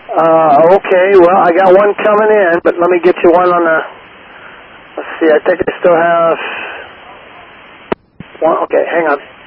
Okay, well, I got one coming in, but let me get you one on the... Let's see, I think I still have... one. Okay, hang on.